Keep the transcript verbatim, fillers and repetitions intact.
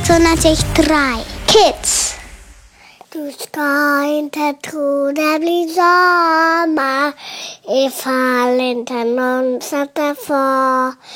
So natürlich drei. Kids. Du ska inte tro det blir sommar ifall inte någon sätter för